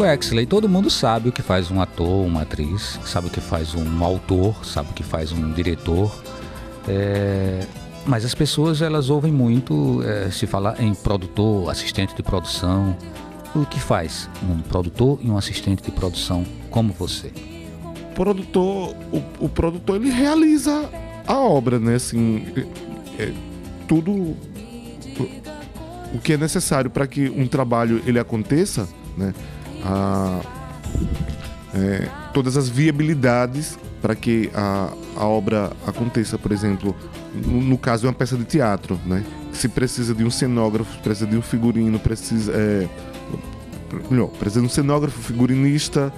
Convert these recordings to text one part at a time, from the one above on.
Wexley, todo mundo sabe o que faz um ator, uma atriz, sabe o que faz um autor, sabe o que faz um diretor. Mas as pessoas, elas ouvem muito se falar em produtor, assistente de produção. O que faz um produtor e um assistente de produção como você? O produtor, ele realiza a obra, né? Assim, tudo o que é necessário para que um trabalho ele aconteça, né? Todas as viabilidades para que a obra aconteça. Por exemplo, no caso de uma peça de teatro, né? Se precisa de um cenógrafo, precisa de um figurino, precisa de um cenógrafo, figurinista,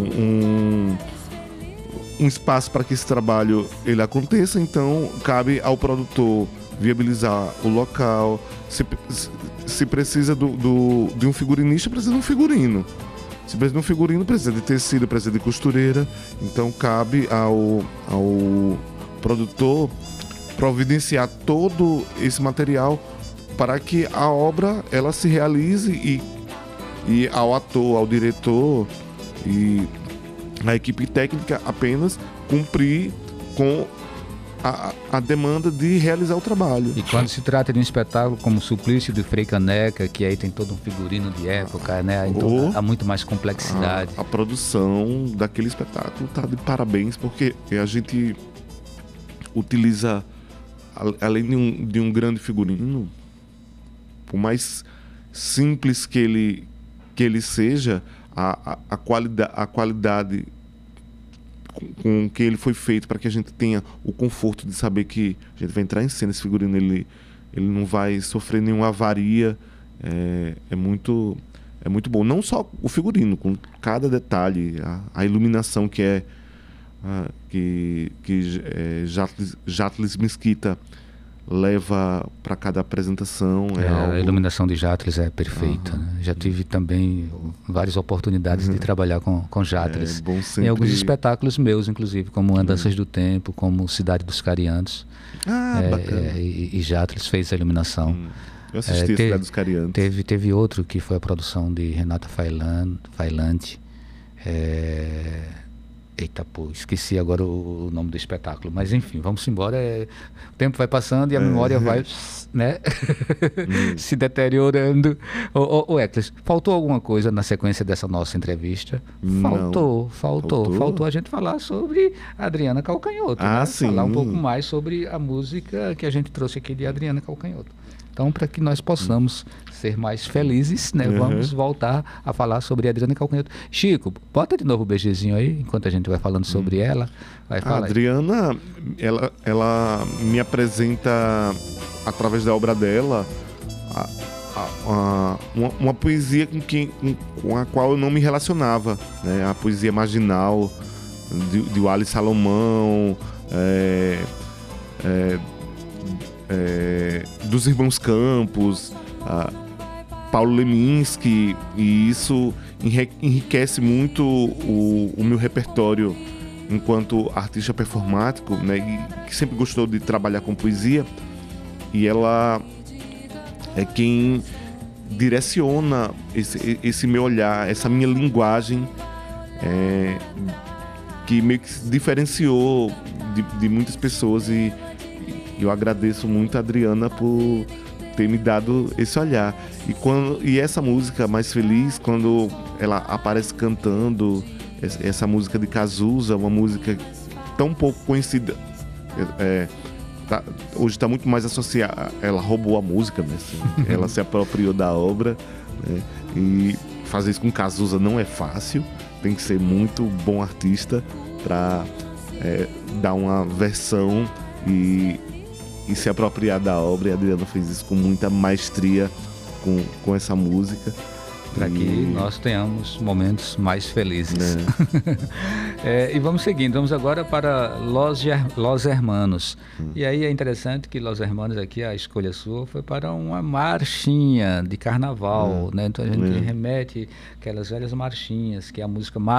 um espaço para que esse trabalho ele aconteça. Então cabe ao produtor viabilizar o local. Se precisa de um figurinista, precisa de um figurino. Se precisa de um figurino, precisa de tecido, precisa de costureira. Então cabe ao produtor providenciar todo esse material para que a obra ela se realize, e ao ator, ao diretor e a equipe técnica apenas cumprir com a demanda de realizar o trabalho. E quando se trata de um espetáculo como o Suplício de Frei Caneca, que aí tem todo um figurino de época, né? Então há muito mais complexidade. A produção daquele espetáculo está de parabéns, porque a gente utiliza, além de um grande figurino, por mais simples que ele seja, a qualidade com que ele foi feito, para que a gente tenha o conforto de saber que a gente vai entrar em cena, esse figurino ele não vai sofrer nenhuma avaria, é muito bom. Não só o figurino, com cada detalhe, a iluminação que Jatles Mesquita leva para cada apresentação. A iluminação de Jatles é perfeita, né? Já tive também várias oportunidades de trabalhar com Jatles. Sempre... Em alguns espetáculos meus, inclusive, como Andanças do Tempo, como Cidade dos Cariantos. Bacana. E Jatles fez a iluminação. Eu assisti a Cidade dos Cariantos. Teve outro que foi a produção de Renata Failante. Eita, esqueci agora o nome do espetáculo. Mas enfim, vamos embora. O tempo vai passando e a memória vai, né? se deteriorando. Ecles, faltou alguma coisa na sequência dessa nossa entrevista? Faltou a gente falar sobre a Adriana Calcanhoto. Né? Sim. Falar um pouco mais sobre a música que a gente trouxe aqui de Adriana Calcanhoto. Então, para que nós possamos ser mais felizes, né? Vamos voltar a falar sobre a Adriana Calcanhoto. Chico, bota de novo o beijezinho aí, enquanto a gente vai falando sobre ela. Vai falar. A Adriana, ela me apresenta, através da obra dela, uma poesia com a qual eu não me relacionava, né? A poesia marginal de Wally Salomão, dos Irmãos Campos, Paulo Leminski, e isso enriquece muito o meu repertório enquanto artista performático, né, e que sempre gostou de trabalhar com poesia. E ela é quem direciona esse meu olhar, essa minha linguagem, que meio que se diferenciou de muitas pessoas, e eu agradeço muito a Adriana por ter me dado esse olhar. E essa música Mais Feliz, quando ela aparece cantando essa música de Cazuza, uma música tão pouco conhecida, hoje está muito mais associada. Ela roubou a música, né? Assim, ela se apropriou da obra, né? E fazer isso com Cazuza não é fácil, tem que ser muito bom artista para dar uma versão e se apropriar da obra. E a Adriana fez isso com muita maestria com essa música. Para que nós tenhamos momentos mais felizes. E vamos seguindo, vamos agora para Los Hermanos. E aí é interessante que Los Hermanos aqui, a escolha sua foi para uma marchinha de carnaval, né? Então a gente remete aquelas velhas marchinhas, que é a música